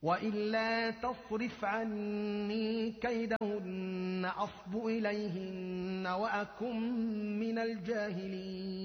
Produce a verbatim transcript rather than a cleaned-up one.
وإلا تصرف عني كيدهن أصب إليهن وأكن من الجاهلين